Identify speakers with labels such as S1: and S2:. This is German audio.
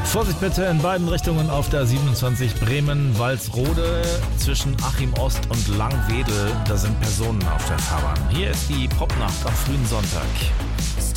S1: Vorsicht bitte in beiden Richtungen auf der 27 Bremen-Walsrode zwischen Achim Ost und Langwedel. Da sind Personen auf der Fahrbahn. Hier ist die Popnacht am frühen Sonntag.